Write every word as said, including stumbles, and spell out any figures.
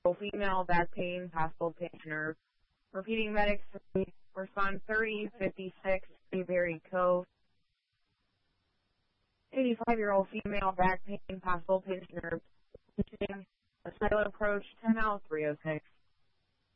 female, back pain, possible pinched nerve. Repeating medics, respond thirty fifty-six, Berry Cove. eighty-five-year-old female, back pain, possible pinched nerve. A silent approach, ten L three oh six.